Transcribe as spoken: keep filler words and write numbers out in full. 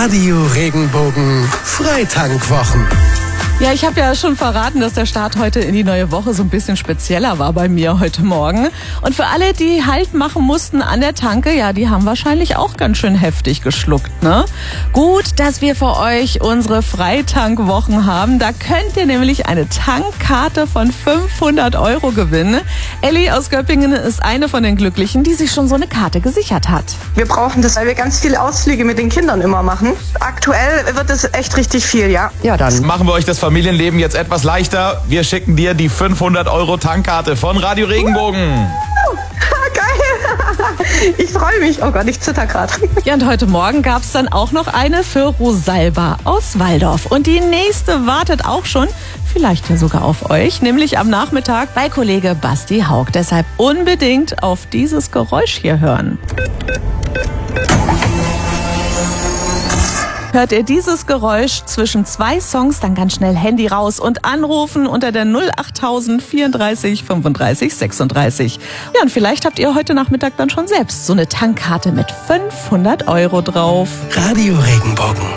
Radio Regenbogen Freitankwwochen. Ja, ich habe ja schon verraten, dass der Start heute in die neue Woche so ein bisschen spezieller war bei mir heute Morgen. Und für alle, die Halt machen mussten an der Tanke, ja, die haben wahrscheinlich auch ganz schön heftig geschluckt, ne? Gut, dass wir für euch unsere Freitankwwochen haben. Da könnt ihr nämlich eine Tankkarte von fünfhundert Euro gewinnen. Elli aus Göppingen ist eine von den Glücklichen, die sich schon so eine Karte gesichert hat. Wir brauchen das, weil wir ganz viele Ausflüge mit den Kindern immer machen. Aktuell wird es echt richtig viel, ja. Ja, dann machen wir euch das Familienleben jetzt etwas leichter. Wir schicken dir die fünfhundert Euro Tankkarte von Radio Regenbogen. Uh, geil! Ich freue mich. Oh Gott, ich zitter gerade. Ja, und heute Morgen gab es dann auch noch eine für Rosalba aus Walldorf. Und die nächste wartet auch schon, vielleicht ja sogar auf euch, nämlich am Nachmittag bei Kollege Basti Haug. Deshalb unbedingt auf dieses Geräusch hier hören. Hört ihr dieses Geräusch zwischen zwei Songs, dann ganz schnell Handy raus und anrufen unter der null achttausend vierunddreißig fünfunddreißig sechsunddreißig. Ja, und vielleicht habt ihr heute Nachmittag dann schon selbst so eine Tankkarte mit fünfhundert Euro drauf. Radio Regenbogen.